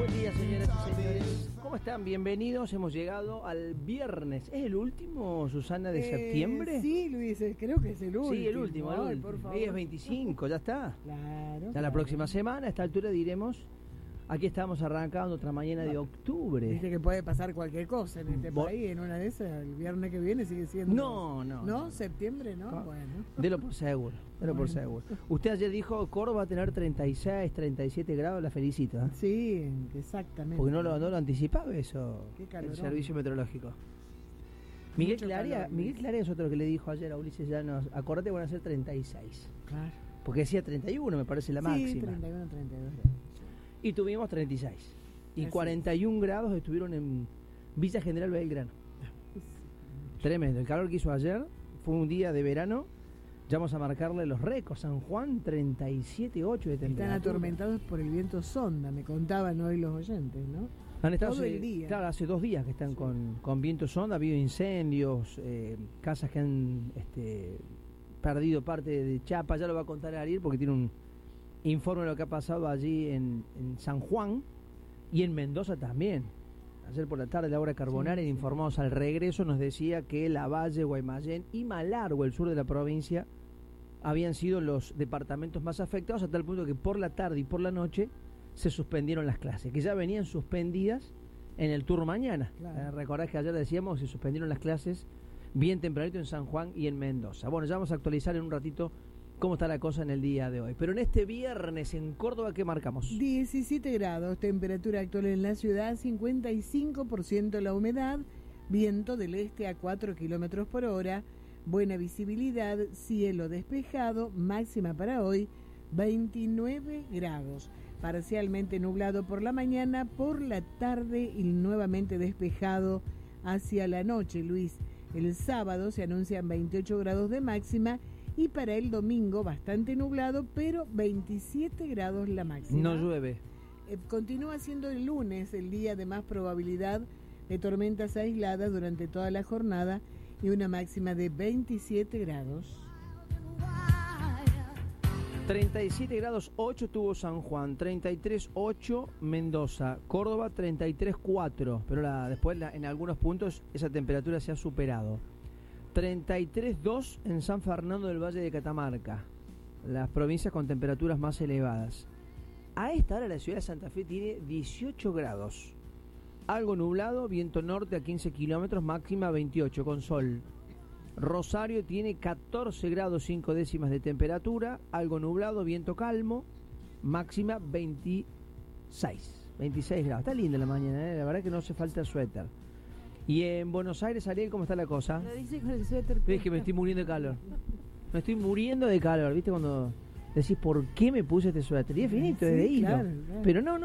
Buen día, señoras y señores. ¿Cómo están? Bienvenidos. Hemos llegado al viernes. ¿Es el último, Susana, de septiembre? Sí, Luis, creo que es el último. Sí, el último. Ay, por favor. Hoy es 25, ya está. Claro. Ya la próxima semana, a esta altura diremos, aquí estamos arrancando otra mañana de octubre. Viste que puede pasar cualquier cosa en este país, en una de esas, el viernes que viene sigue siendo... No. ¿No? ¿Septiembre? No, bueno. Delo por seguro, por seguro. Usted ayer dijo, Córdoba va a tener 36, 37 grados, la felicito. ¿Eh? Sí, exactamente. Porque no lo anticipaba eso, el servicio meteorológico. Miguel Clarea es otro que le dijo ayer a Ulises Llanos, acordate, van a ser 36. Claro. Porque decía 31, me parece la máxima. Sí, 31, 32 grados. Y tuvimos 36. Y Así 41 grados estuvieron en Villa General Belgrano. Tremendo. El calor que hizo ayer fue un día de verano. Ya vamos a marcarle los récords. San Juan, 37,8 de temperatura. Están atormentados por el viento sonda, me contaban hoy los oyentes, ¿no? Han estado todo el día. Claro, hace 2 días que están con viento sonda. Ha habido incendios, casas que han perdido parte de chapa. Ya lo va a contar Ariel porque tiene un informe de lo que ha pasado allí en San Juan y en Mendoza también. Ayer por la tarde Laura Carbonari, informados al regreso, nos decía que Lavalle, Guaymallén y Malargüe, el sur de la provincia, habían sido los departamentos más afectados, a tal punto que por la tarde y por la noche se suspendieron las clases, que ya venían suspendidas en el turno mañana. Claro. Recordás que ayer decíamos que se suspendieron las clases bien tempranito en San Juan y en Mendoza. Bueno, ya vamos a actualizar en un ratito cómo está la cosa en el día de hoy. Pero en este viernes en Córdoba, ¿qué marcamos? 17 grados, temperatura actual en la ciudad, 55% la humedad, viento del este a 4 kilómetros por hora, buena visibilidad, cielo despejado, máxima para hoy, 29 grados. Parcialmente nublado por la mañana, por la tarde y nuevamente despejado hacia la noche, Luis. El sábado se anuncian 28 grados de máxima y para el domingo bastante nublado, pero 27 grados la máxima. No llueve. Continúa siendo el lunes el día de más probabilidad de tormentas aisladas durante toda la jornada y una máxima de 27 grados. 37 grados 8 tuvo San Juan, 33,8 Mendoza, Córdoba 33,4, pero después en algunos puntos esa temperatura se ha superado. 33,2 en San Fernando del Valle de Catamarca, las provincias con temperaturas más elevadas. A esta hora la ciudad de Santa Fe tiene 18 grados, algo nublado, viento norte a 15 kilómetros, máxima 28 con sol. Rosario tiene 14 grados 5 décimas de temperatura, algo nublado, viento calmo, máxima 26 grados. Está linda la mañana, la verdad que no hace falta suéter. Y en Buenos Aires, Ariel, ¿cómo está la cosa? Lo dice con el suéter. Ves que me estoy muriendo de calor. Me estoy muriendo de calor, ¿viste? Cuando decís, ¿por qué me puse este suéter? Y es finito, es de hilo. Claro. Pero no,